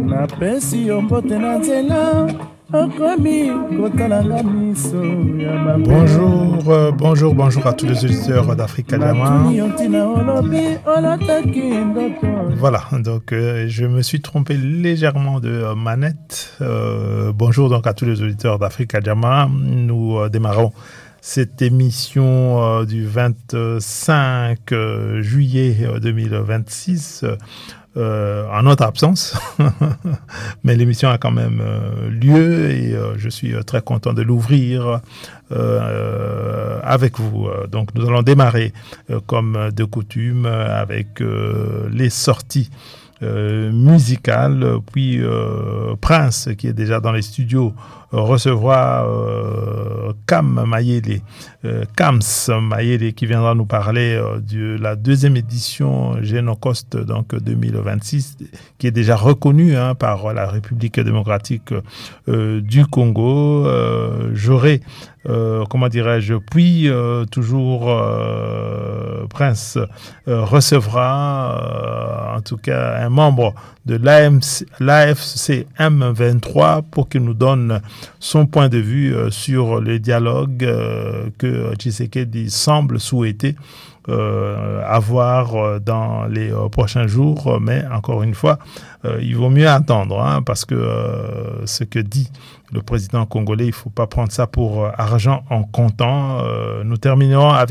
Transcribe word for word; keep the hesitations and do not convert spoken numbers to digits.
Bonjour, euh, bonjour, bonjour à tous les auditeurs d'Africa Jama. Voilà, donc euh, je me suis trompé légèrement de euh, manette. Euh, bonjour donc à tous les auditeurs d'Africa Jama. Nous euh, démarrons cette émission euh, du vingt-cinq euh, juillet deux mille vingt-six. Euh, Euh, en notre absence, mais l'émission a quand même euh, lieu et euh, je suis euh, très content de l'ouvrir euh, avec vous. Donc nous allons démarrer euh, comme de coutume avec euh, les sorties euh, musicales, puis euh, Prince qui est déjà dans les studios recevra euh, Cam Mayele, euh, Kams Mayele qui viendra nous parler euh, de la deuxième édition Génocost donc deux mille vingt-six qui est déjà reconnue hein, par la République démocratique euh, du Congo. Euh, j'aurai Euh, comment dirais-je, puis euh, toujours euh, Prince euh, recevra euh, en tout cas un membre de l'A F C M vingt-trois pour qu'il nous donne son point de vue euh, sur le dialogue euh, que Tshisekedi semble souhaiter Euh, avoir euh, dans les euh, prochains jours, mais encore une fois, euh, il vaut mieux attendre, hein, parce que euh, ce que dit le président congolais, il ne faut pas prendre ça pour euh, argent en comptant. Euh, nous terminerons avec